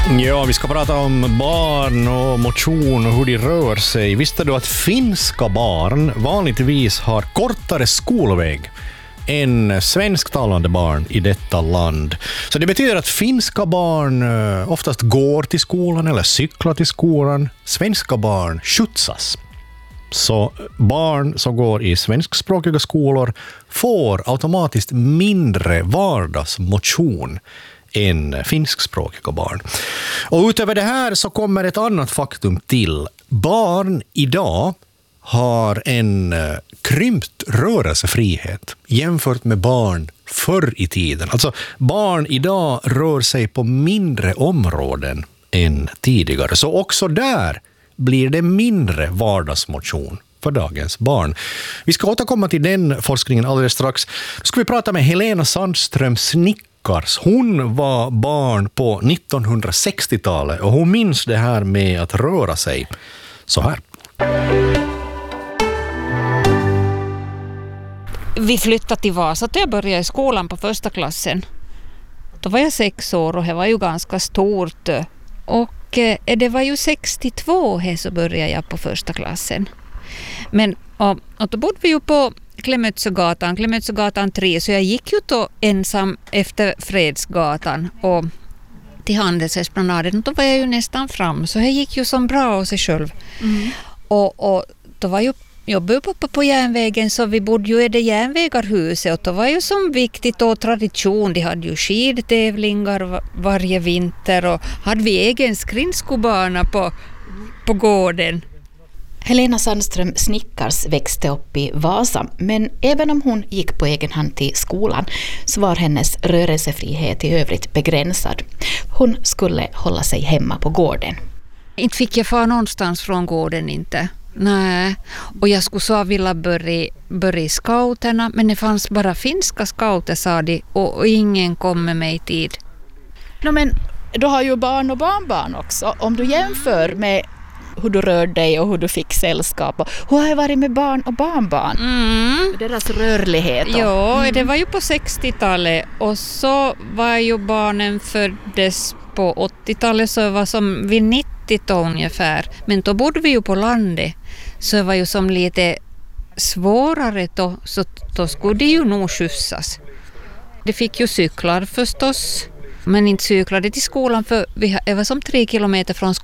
Ja, vi ska prata om barn och motion och hur de rör sig. Visste du att finska barn vanligtvis har kortare skolväg än svensktalande barn i detta land? Så det betyder att finska barn oftast går till skolan eller cyklar till skolan. Svenska barn skjutsas. Så barn som går i svenskspråkiga skolor får automatiskt mindre vardagsmotion än finskspråkiga barn. Och utöver det här så kommer ett annat faktum till. Barn idag har en krympt rörelsefrihet jämfört med barn förr i tiden. Alltså barn idag rör sig på mindre områden än tidigare. Så också där blir det mindre vardagsmotion för dagens barn. Vi ska återkomma till den forskningen alldeles strax. Då ska vi prata med Helena Sandström Snickars. Hon var barn på 1960-talet och hon minns det här med att röra sig så här. Vi flyttade till Vasa då jag började i skolan på första klassen. Då var jag 6 år och det var ju ganska stort. Och det var ju 62 så började jag på första klassen. Men och då bodde vi ju på Klemetsögatan 3, så jag gick ju då ensam efter Fredsgatan och till Handelsesplanaden, och då var jag ju nästan fram, så jag gick ju som bra av sig själv. Och då var ju jobbade uppe på järnvägen, så vi bodde ju i det järnvägarhuset, och det var ju som viktigt och tradition. De hade ju skidtävlingar varje vinter och hade vi egen skridskobana på gården. Helena Sandström Snickars växte upp i Vasa, men även om hon gick på egen hand till skolan så var hennes rörelsefrihet i övrigt begränsad. Hon skulle hålla sig hemma på gården. Inte fick jag fara någonstans från gården, inte. Nej, och jag skulle så vilja börja i scouterna, men det fanns bara finska scouter, sa de, och ingen kom med mig i tid. Men du har ju barn och barnbarn också. Om du jämför med hur du rör dig och hur du fick sällskap, och hur har jag varit med barn och barnbarn? Deras rörlighet. Ja, det var ju på 60-talet, och så var ju barnen föddes på 80-talet, så var som vid 90 ungefär. Men då bodde vi ju på landet, så det var ju som lite svårare då, så då skulle det ju nog skjutsas. Det fick ju cyklar förstås, men inte cyklade till skolan, för det var som 3 kilometer från skolan.